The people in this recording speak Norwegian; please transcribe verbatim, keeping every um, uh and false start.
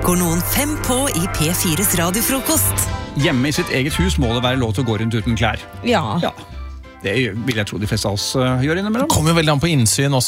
går noen fem på i P fires radiofrokost. Hjemme i sitt eget hus må det være lov til å gå rundt uten klær. Ja. Ja. Det vil jeg tro de fleste av oss uh, gjør innimellom. Det kommer jo veldig an på innsyn også.